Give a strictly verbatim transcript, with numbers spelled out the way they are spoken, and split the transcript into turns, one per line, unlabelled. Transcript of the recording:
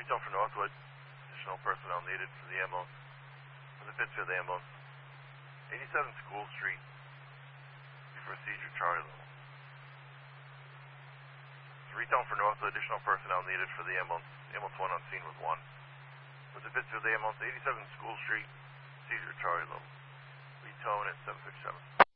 Retone for Northwood. Additional personnel needed for the ambulance. For the Pittsfield ambulance. eighty-seven School Street. Before seizure, Charlie level. Retone for Northwood. Additional personnel needed for the ambulance. Ambulance one on scene with one. For the Pittsfield ambulance, eighty-seven School Street. Seizure, Charlie level. Retone at seven six seven.